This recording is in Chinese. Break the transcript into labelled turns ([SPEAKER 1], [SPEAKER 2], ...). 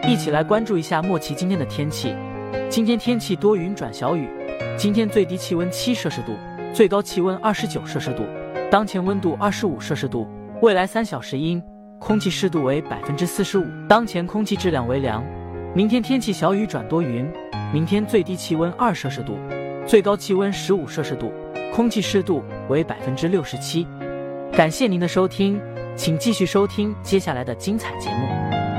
[SPEAKER 1] 一起来关注一下莫奇今天的天气。今天天气多云转小雨，今天最低气温7摄氏度，最高气温29摄氏度，当前温度25摄氏度，未来3小时阴，空气湿度为45%，当前空气质量为良。明天天气小雨转多云，明天最低气温2摄氏度，最高气温15摄氏度，空气湿度为67%。感谢您的收听，请继续收听接下来的精彩节目。